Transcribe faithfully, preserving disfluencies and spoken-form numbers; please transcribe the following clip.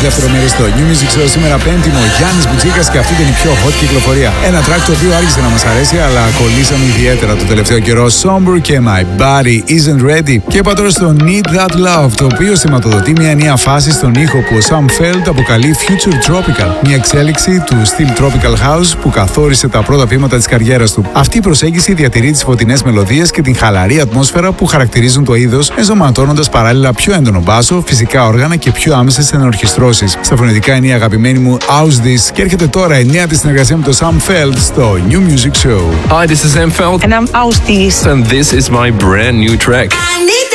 δεύτερο μέρος στο New Music Show. Σήμερα Πέμπτη, ο Γιάννης Μπουτσίκας και αυτή ήταν η πιο hot κυκλοφορία. Ένα track το οποίο άρχισε να μας αρέσει, αλλά κολλήσαμε ιδιαίτερα το τελευταίο καιρό. Somber και My Body Isn't Ready. Και είπα τώρα στο Need That Love, το οποίο σηματοδοτεί μια νέα φάση στον ήχο που ο Sam Feld αποκαλεί Future Tropical. Μια εξέλιξη του στυλ Tropical House που καθόρισε τα πρώτα βήματα της καριέρας του. Αυτή η προσέγγιση διατηρεί τις φωτεινές μελωδίες και την χαλαρή ατμόσφαιρα που χαρακτηρίζουν το είδος, ενσωματώνοντας παράλληλα πιο έντονο μπάσο, φυσικά όργανα και πιο άμεσες ενορχιστρώσεις. Στα φωνητικά είναι η αγαπημένη μου House This και έρχεται τώρα η νέα της συνεργασία με τον Sam Feld στο New Music Show. Hi, this is Sam Feld. And I'm House This. And this is my brand new track. I need